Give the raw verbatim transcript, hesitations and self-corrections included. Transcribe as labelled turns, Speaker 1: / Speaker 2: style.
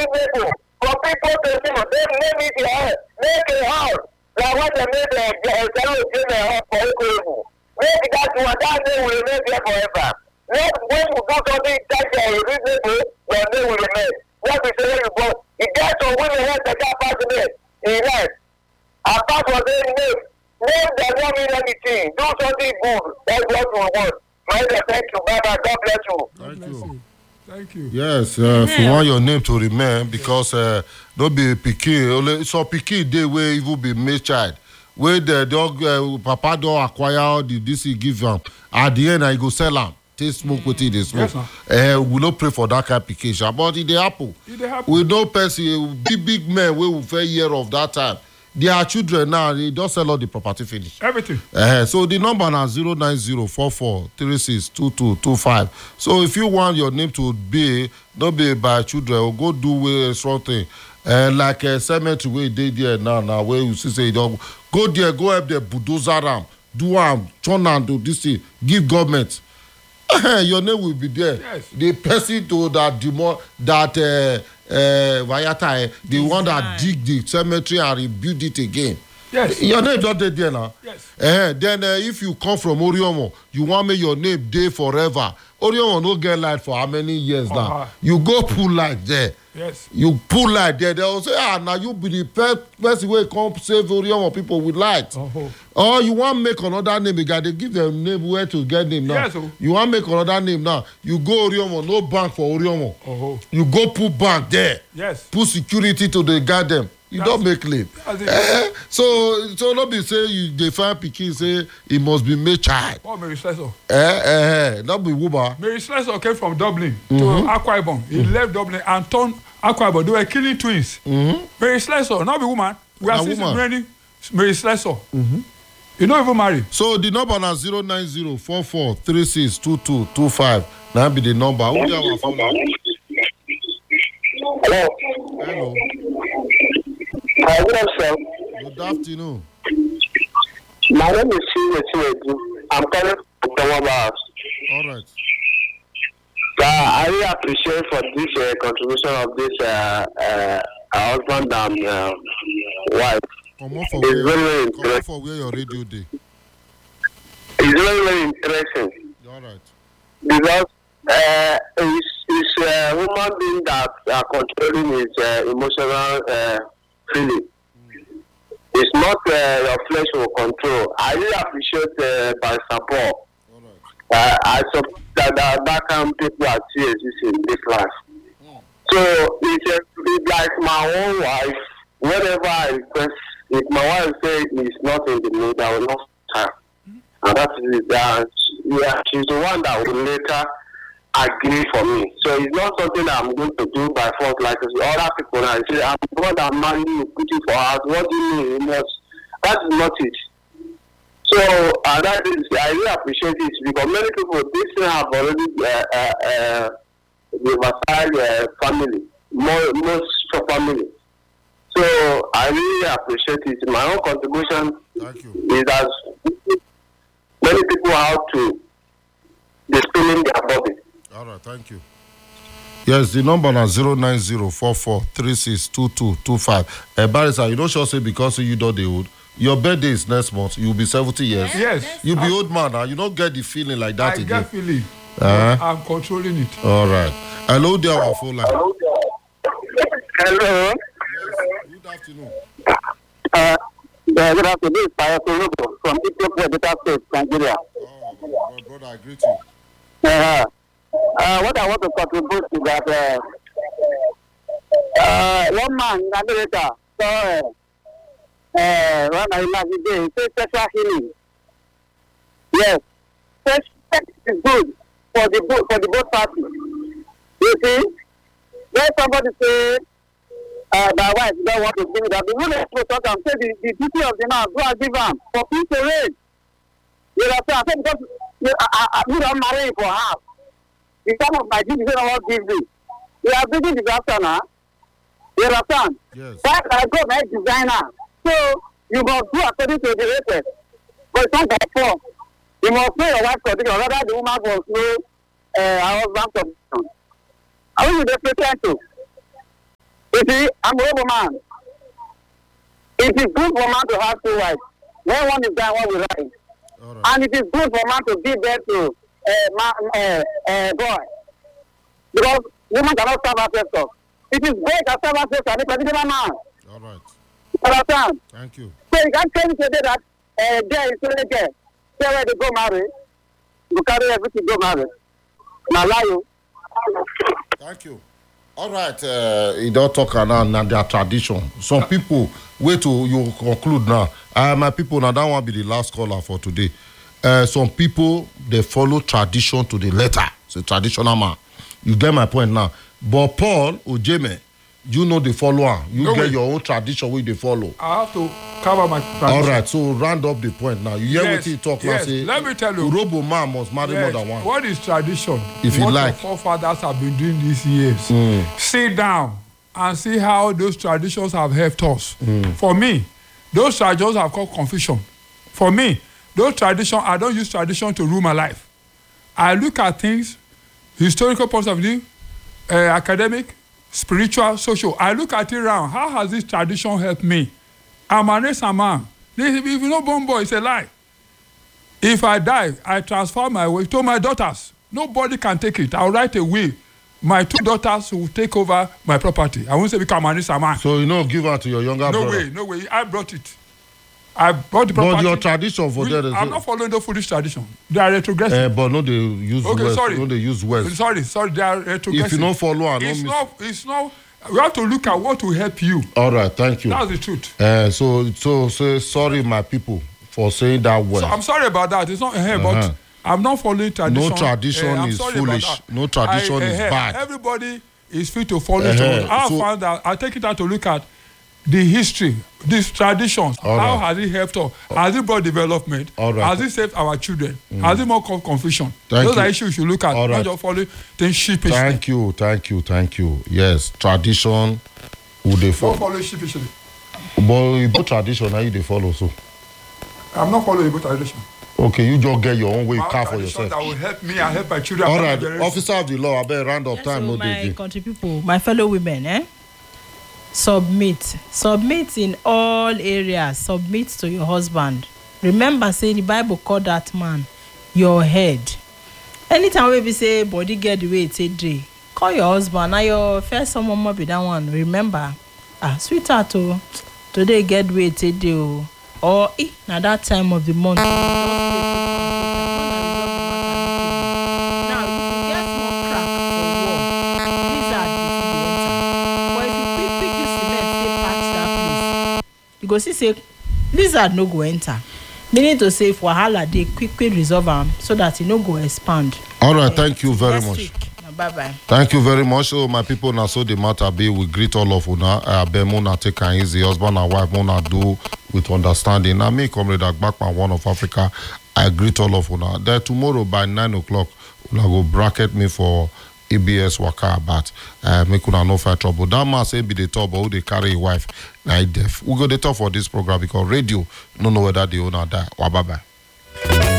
Speaker 1: reasonable for people to say, they name it here, make a house. Like what they made the Zero Junior house for Equal. Make that one, that name will remain there forever. Not when you do something that is reasonable, your name will remain. What we say, you go, it gets to win the rest of that person in life. Apart from saying name, name does not mean anything. Do something good. That's what we want. My thank you, Baba. God bless you.
Speaker 2: Thank you.
Speaker 3: Thank you.
Speaker 2: Yes, uh, if you want your name to remain, because uh, don't be picky. Only so picky they will even be made child. Where the dog, uh, Papa don't acquire all the this he give them. At the end, I go sell them. They smoke with it, they smoke. Yes, uh, we don't pray for that kind of application. But it happen.
Speaker 3: It happen.
Speaker 2: We know person, big big men we will fair year of that time. They are children now. They don't sell all the property finish.
Speaker 3: Everything.
Speaker 2: Uh, so the number now zero nine zero four four three six two two two five. So if you want your name to be not be by children, or go do something uh, like a cemetery where they there now now where you see say don't go there, go help the bulldozer ram, do am, turn and do this thing, give government. Your name will be there.
Speaker 3: Yes.
Speaker 2: The person to that demo that. Uh, Uh, Vayata, the one that dig the cemetery and rebuild it again.
Speaker 3: Yes.
Speaker 2: Your name not dead there now.
Speaker 3: Yes.
Speaker 2: Uh, then uh, if you come from Oriomo, you want me your name day forever. Oriomo no get light for how many years uh-huh. now? You go pull light there.
Speaker 3: Yes.
Speaker 2: You pull light there. They will say, ah, now you be the first person who come save Oriomo people with light.
Speaker 3: Uh-huh.
Speaker 2: Or you want make another name again? They give them name where to get name now.
Speaker 3: Yes, oh.
Speaker 2: You want make another name now? You go Oriomo, no bank for Oriomo.
Speaker 3: Uh-huh.
Speaker 2: You go put bank there.
Speaker 3: Yes.
Speaker 2: Put security to the guard them. You
Speaker 3: That's,
Speaker 2: don't make claim. Eh, so so not be say you dey find pikin say it must be made child.
Speaker 3: Oh, Mary Slessor.
Speaker 2: Eh eh not be woman.
Speaker 3: Mary Slessor came from Dublin
Speaker 2: mm-hmm.
Speaker 3: to Akwa Ibom. He mm-hmm. left Dublin and turned Akwa Ibom. They were killing twins.
Speaker 2: Mm-hmm.
Speaker 3: Mary Slessor, not be woman. We are still many Mary Slessor.
Speaker 2: Mm-hmm.
Speaker 3: You don't even marry.
Speaker 2: So the number na zero nine zero four four three six two two two five. Now be the number. Who dey our phone now?
Speaker 1: Hello.
Speaker 2: Hello.
Speaker 1: Uh, good afternoon.
Speaker 2: Good afternoon.
Speaker 1: My name is Sylvia Chiwedu. I'm calling from Tawaba House.
Speaker 2: All right.
Speaker 1: Uh, I really appreciate for this uh, contribution of this uh, uh, husband and uh, wife.
Speaker 2: Come on for
Speaker 1: it's
Speaker 2: where,
Speaker 1: very, very
Speaker 2: come on for where your radio day.
Speaker 1: It's very, very interesting.
Speaker 2: All right.
Speaker 1: Because uh, it's, it's a human being that are controlling his uh, emotional uh, feeling. Mm. It's not uh, your flesh will control. I really appreciate uh, by support.
Speaker 2: All right.
Speaker 1: Uh, I support that that, that kind of people are still existing in this life. Mm. So it's, uh, it's like my own wife. Whatever I request, if my wife says it's not in the mood, I will not her. Mm. And that is that. Yeah, she's the one that will later agree for me. So it's not something that I'm going to do by force like other people. I say, I'm the one that marry you, put you for us. What do you mean? You must. That is not it. So uh, that is, I really appreciate it because many people, this thing have already uh, uh, uh, diversified uh, family, more, most family. So I really appreciate it. My own contribution
Speaker 2: Thank you.
Speaker 1: is that many people have to discipline their body.
Speaker 2: All right, thank you. Yes, the number is zero nine zero four four three six two two two five. Uh, Barrister, you don't sure say because you don't the old. Your birthday is next month. You'll be seventy years.
Speaker 3: Yes.
Speaker 2: You'll be old man now. You don't get the feeling like that
Speaker 3: I
Speaker 2: again.
Speaker 3: get feeling.
Speaker 2: Uh-huh.
Speaker 3: I'm controlling it.
Speaker 2: All right. Hello there, our phone line.
Speaker 1: Hello.
Speaker 2: Yes, good afternoon.
Speaker 1: Uh, good afternoon. This is Payato from Ethiopia, Delta State, Nigeria.
Speaker 2: Oh, my brother, I greet you.
Speaker 1: Uh, uh, what I want to contribute is that uh, uh, one man in America saw uh, one I imagine he said sexual healing. Yes, sex, sex is good for the both for the both parties. You see, when somebody say uh, my wife don't want to give me that, the woman will talk and say the, the duty of the man go and give him for peace to reign. You understand? I said because you, I, I, you don't marry for half. The time of my duty, you don't want to give me. We are building disaster now. You understand?
Speaker 2: Yes.
Speaker 1: That I go my designer. So you must do according to the request. But it's not by force. You must know your wife's condition, rather the woman must know uh, her husband's condition. I will be pretend to. You see, I'm a rebel man. It is good for man to have two wives. When one is down, one will rise.
Speaker 2: Right.
Speaker 1: And it is good for man to give birth to a uh, uh, uh, boy. Because women cannot serve herself. It is great to serve herself as a particular man.
Speaker 2: All right.
Speaker 1: Understand?
Speaker 2: Thank you.
Speaker 1: So you can't tell me today that uh, girl is only girl. Say where they go marry. You carry everything go marry. Now lie you.
Speaker 2: Thank you. All right, uh, you don't talk now, now their tradition. Some people, wait till you conclude now. Uh, my people, now that one be the last caller for today. Uh, some people, they follow tradition to the letter. It's a traditional man. You get my point now. But Paul Ojeme, you know the follower. You
Speaker 3: No
Speaker 2: get
Speaker 3: way.
Speaker 2: your own tradition where they follow.
Speaker 3: I have to cover my tradition.
Speaker 2: All right, so round up the point now. You hear
Speaker 3: Yes,
Speaker 2: what he talk
Speaker 3: yes.
Speaker 2: now? Say,
Speaker 3: Let me tell you.
Speaker 2: Urobo man must marry
Speaker 3: Yes.
Speaker 2: more than one.
Speaker 3: What is tradition?
Speaker 2: If you
Speaker 3: what
Speaker 2: like.
Speaker 3: Your forefathers have been doing these years.
Speaker 2: Mm.
Speaker 3: Sit down and see how those traditions have helped us.
Speaker 2: Mm.
Speaker 3: For me, those traditions have caused confusion. For me, those traditions, I don't use tradition to rule my life. I look at things, historical point of view, uh, academic, spiritual, social. I look at it around. How has this tradition helped me? I'm an a man. If you know born boy, it's a lie. If I die, I transfer my will to my daughters. Nobody can take it. I'll write a will. My two daughters will take over my property. I won't say become an a man.
Speaker 2: So you know, give her to your younger
Speaker 3: No
Speaker 2: brother.
Speaker 3: way, no way. I brought it. I brought the property.
Speaker 2: But your tradition for
Speaker 3: We-
Speaker 2: there is
Speaker 3: I'm not following the foolish tradition. They are retrogressive.
Speaker 2: uh, but no, they use
Speaker 3: Okay,
Speaker 2: West.
Speaker 3: sorry.
Speaker 2: No, they use West.
Speaker 3: Sorry, sorry, they are retrogressive.
Speaker 2: If you don't follow, I
Speaker 3: it's
Speaker 2: don't
Speaker 3: not. It's not. We have to look at what will help you.
Speaker 2: All right, thank you.
Speaker 3: That's the truth.
Speaker 2: Uh, so, so, so, sorry, my people, for saying that word.
Speaker 3: So I'm sorry about that. It's not here,
Speaker 2: Uh-huh.
Speaker 3: but I'm not following tradition.
Speaker 2: No tradition
Speaker 3: Eh, I'm
Speaker 2: is
Speaker 3: sorry about
Speaker 2: foolish.
Speaker 3: that.
Speaker 2: No tradition
Speaker 3: I,
Speaker 2: is
Speaker 3: eh,
Speaker 2: bad.
Speaker 3: Everybody is free to follow.
Speaker 2: Uh-huh.
Speaker 3: it. I
Speaker 2: So-
Speaker 3: found that I take it out to look at the history, these traditions.
Speaker 2: All
Speaker 3: How
Speaker 2: right.
Speaker 3: has it helped us? Has it brought development?
Speaker 2: All right.
Speaker 3: Has it saved our children? Has it more con- confusion?
Speaker 2: Thank
Speaker 3: Those
Speaker 2: you.
Speaker 3: are issues you should look at.
Speaker 2: All
Speaker 3: Not
Speaker 2: right.
Speaker 3: just follow things sheepishly.
Speaker 2: Thank you, thank you, thank you. Yes, tradition, who they
Speaker 3: Don't
Speaker 2: follow.
Speaker 3: follow sheepishly.
Speaker 2: But you put tradition, how you they follow so.
Speaker 3: I'm not following Igbo tradition.
Speaker 2: Okay, you just get your own way,
Speaker 3: My
Speaker 2: car for
Speaker 3: tradition
Speaker 2: yourself.
Speaker 3: that will help me and help my children.
Speaker 2: All
Speaker 3: and my
Speaker 2: right,
Speaker 3: generation.
Speaker 2: officer of the law, I bet round of time,
Speaker 4: so
Speaker 2: no
Speaker 4: my
Speaker 2: day.
Speaker 4: country people, my fellow women, eh? Submit. Submit in all areas. Submit to your husband. Remember, say the Bible called that man your head. Anytime we be say body get the way it's a day, call your husband. Now your first someone might be that one. Remember, ah, sweetheart, oh, today get the way it's a day, oh. Or eh, now that time of the month. Just now, if you get small crack for wall, lizard go fit dey enter. But if you quick quick use cement take patch that place, you go see say lizard no go enter. Meaning to say if wahala dey quick quick resolve am so that e no go expand.
Speaker 2: All right, thank you very
Speaker 4: Next
Speaker 2: much.
Speaker 4: week, na bye bye.
Speaker 2: Thank you very much. So, my people, now so the matter be, we greet all of una. Uh, ben Mona take an easy husband and wife, Mona do with understanding. Now, me, Comrade Agbakman, one of Africa, I greet all of una. Then tomorrow by nine o'clock, una go bracket me for A B S Waka Abat. Uh, make una no fight trouble. That man say be the top, but who they carry a wife, now deaf. We go the top for this program because radio, no know whether the owner die. Wa bye bye.